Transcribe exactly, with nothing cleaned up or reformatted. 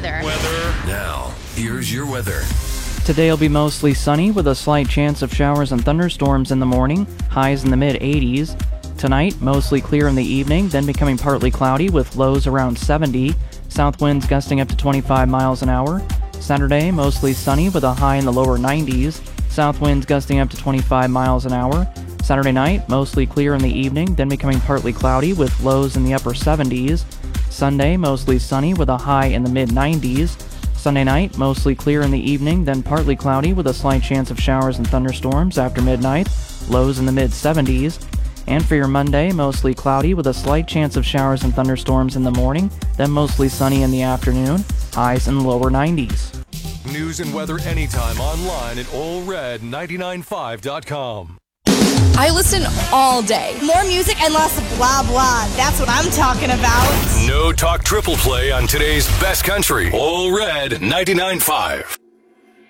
weather. Weather. Now, here's your weather. Today will be mostly sunny with a slight chance of showers and thunderstorms in the morning, highs in the mid eighties. Tonight, mostly clear in the evening, then becoming partly cloudy with lows around seventy. South winds gusting up to twenty-five miles an hour. Saturday, mostly sunny with a high in the lower nineties. South winds gusting up to twenty-five miles an hour. Saturday night, mostly clear in the evening, then becoming partly cloudy with lows in the upper seventies. Sunday, mostly sunny with a high in the mid nineties. Sunday night, mostly clear in the evening, then partly cloudy with a slight chance of showers and thunderstorms after midnight, lows in the mid seventies. And for your Monday, mostly cloudy with a slight chance of showers and thunderstorms in the morning, then mostly sunny in the afternoon, highs in the lower nineties. News and weather anytime online at Ole Red ninety-nine point five dot com. I listen all day. More music and less blah blah. That's what I'm talking about. No talk triple play on today's best country. Ole Red ninety-nine point five.